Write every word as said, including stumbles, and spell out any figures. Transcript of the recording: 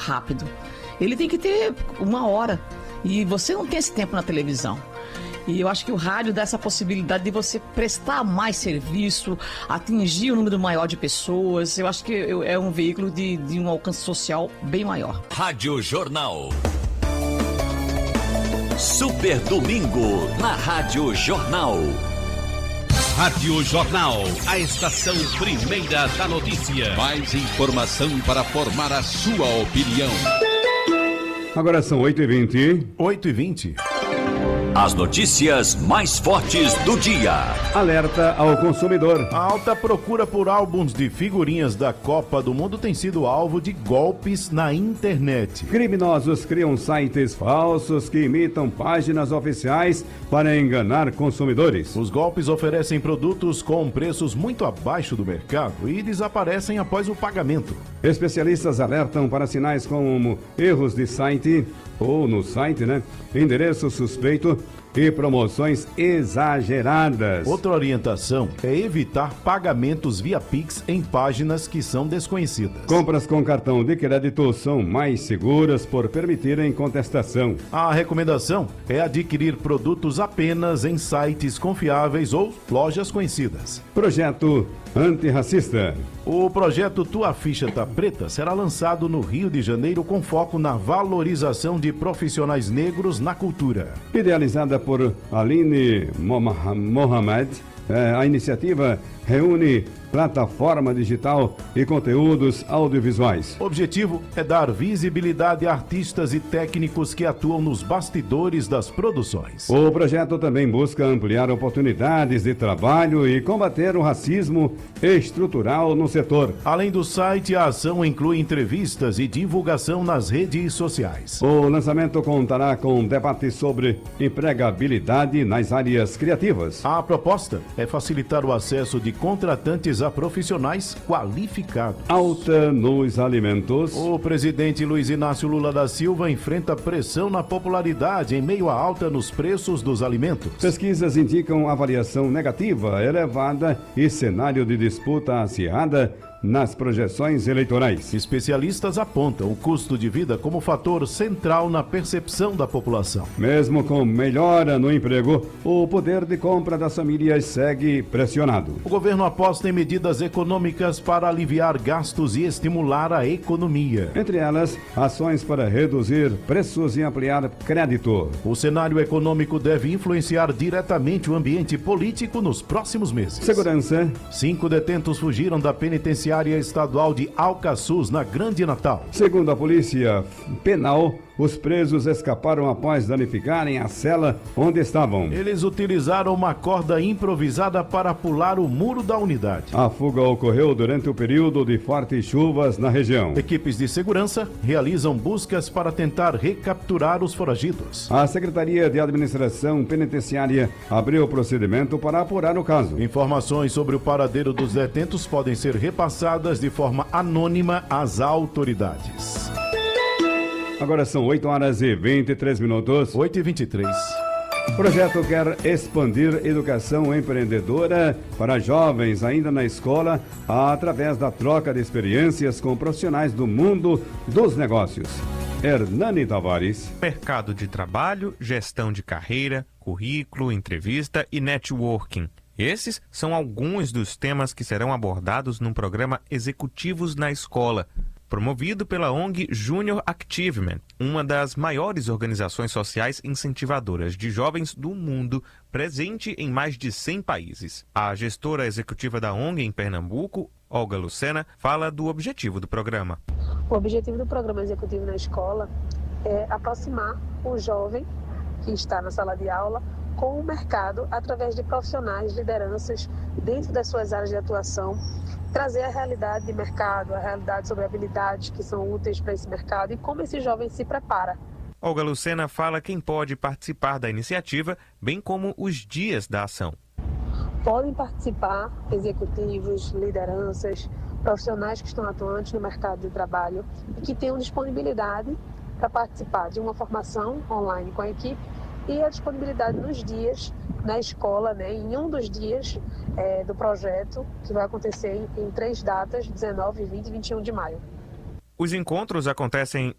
rápido. Ele tem que ter uma hora. E você não tem esse tempo na televisão. E eu acho que o rádio dá essa possibilidade de você prestar mais serviço, atingir um número maior de pessoas. Eu acho que é um veículo de, de um alcance social bem maior. Rádio Jornal. Super Domingo na Rádio Jornal. Rádio Jornal, a estação primeira da notícia. Mais informação para formar a sua opinião. Agora são oito e vinte. oito e vinte. As notícias mais fortes do dia. Alerta ao consumidor. A alta procura por álbuns de figurinhas da Copa do Mundo tem sido alvo de golpes na internet. Criminosos criam sites falsos que imitam páginas oficiais para enganar consumidores. Os golpes oferecem produtos com preços muito abaixo do mercado e desaparecem após o pagamento. Especialistas alertam para sinais como erros de site ou no site, né? Endereço suspeito e promoções exageradas. Outra orientação é evitar pagamentos via Pix em páginas que são desconhecidas. Compras com cartão de crédito são mais seguras por permitirem contestação. A recomendação é adquirir produtos apenas em sites confiáveis ou lojas conhecidas. Projeto antirracista. O projeto Tua Ficha Tá Preta será lançado no Rio de Janeiro com foco na valorização de profissionais negros na cultura. Idealizada por Aline Mohamed, a iniciativa reúne plataforma digital e conteúdos audiovisuais. O objetivo é dar visibilidade a artistas e técnicos que atuam nos bastidores das produções. O projeto também busca ampliar oportunidades de trabalho e combater o racismo estrutural no setor. Além do site, a ação inclui entrevistas e divulgação nas redes sociais. O lançamento contará com debates sobre empregabilidade nas áreas criativas. A proposta é facilitar o acesso de contratantes a profissionais qualificados. Alta nos alimentos. O presidente Luiz Inácio Lula da Silva enfrenta pressão na popularidade em meio à alta nos preços dos alimentos. Pesquisas indicam avaliação negativa elevada e cenário de disputa acirrada nas projeções eleitorais. Especialistas apontam o custo de vida como fator central na percepção da população. Mesmo com melhora no emprego, o poder de compra das famílias segue pressionado. O governo aposta em medidas econômicas para aliviar gastos e estimular a economia. Entre elas, ações para reduzir preços e ampliar crédito. O cenário econômico deve influenciar diretamente o ambiente político nos próximos meses. Segurança. Cinco detentos fugiram da penitenciária estadual de Alcaçuz, na Grande Natal. Segundo a Polícia Penal, os presos escaparam após danificarem a cela onde estavam. Eles utilizaram uma corda improvisada para pular o muro da unidade. A fuga ocorreu durante o período de fortes chuvas na região. Equipes de segurança realizam buscas para tentar recapturar os foragidos. A Secretaria de Administração Penitenciária abriu o procedimento para apurar o caso. Informações sobre o paradeiro dos detentos podem ser repassadas de forma anônima às autoridades. Agora são oito horas e vinte e três minutos. oito e vinte e três. O projeto quer expandir educação empreendedora para jovens ainda na escola através da troca de experiências com profissionais do mundo dos negócios. Hernani Tavares. Mercado de trabalho, gestão de carreira, currículo, entrevista e networking. Esses são alguns dos temas que serão abordados no programa Executivos na Escola, promovido pela O N G Junior Activement, uma das maiores organizações sociais incentivadoras de jovens do mundo, presente em mais de cem países. A gestora executiva da O N G em Pernambuco, Olga Lucena, fala do objetivo do programa. O objetivo do programa Executivo na Escola é aproximar o jovem que está na sala de aula com o mercado através de profissionais, lideranças dentro das suas áreas de atuação, trazer a realidade de mercado, a realidade sobre habilidades que são úteis para esse mercado e como esse jovem se prepara. Olga Lucena fala quem pode participar da iniciativa, bem como os dias da ação. Podem participar executivos, lideranças, profissionais que estão atuantes no mercado de trabalho e que tenham disponibilidade para participar de uma formação online com a equipe e a disponibilidade nos dias na escola, né, em um dos dias é, do projeto, que vai acontecer em, em três datas, dezenove, vinte e vinte e um de maio. Os encontros acontecem